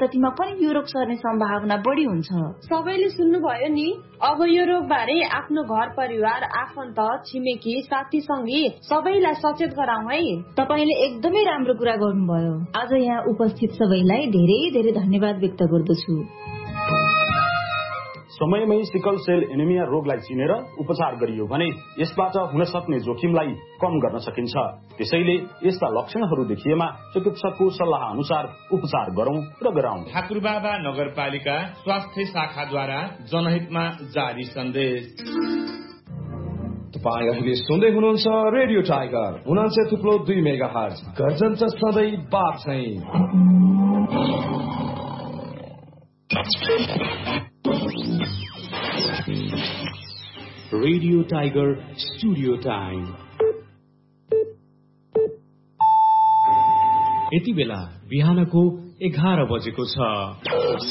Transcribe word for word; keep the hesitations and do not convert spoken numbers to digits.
स्थितिमा पनि यो रोग सर्ने सम्भावना बढी हुन्छ। सबैले सुन्नुभयो नि, अब यो रोग बारे आफ्नो घर परिवार, आफन्त, छिमेकी, साथी संगी सबैलाई सचेत गराउँ है। तपाईले एकदमै राम्रो कुरा गर्नुभयो। आज यहाँ उपस्थित सबैलाई धेरै धेरै धन्यवाद व्यक्त गर्दछु। समयमै सिकल सेल एनिमिया रोगलाई चिनेर उपचार गरियो भने यसबाट हुन सक्ने जोखिमलाई कम गर्न सकिन्छ। त्यसैले यस्ता लक्षणहरू देखिएमा चिकित्सकको सल्लाह अनुसार उपचार गरौं र गराउँ। ठाकुरबाबा नगरपालिका स्वास्थ्य शाखाद्वारा जनहितमा जारी सन्देश। तपाईं अहिले सुन्दै हुनुहुन्छ रेडियो टाइगर उनान्सय थुप्लो दुई मेगा हर्ज। गर्जन छ सधैँ बात चाहिँ। Radio tiger studio time. यति बेला बिहानको एघार बजेको छ।